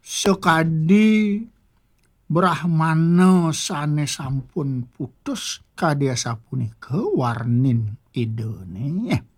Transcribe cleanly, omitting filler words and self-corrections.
sekadi Brahmana sanes sampun putus kadya sapunika warnin idene.